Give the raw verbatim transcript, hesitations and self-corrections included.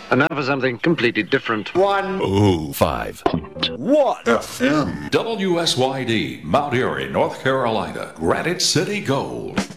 And now for something completely different. One. Oh, five. What? F M. W S Y D, Mount Airy, North Carolina. Granite City Gold.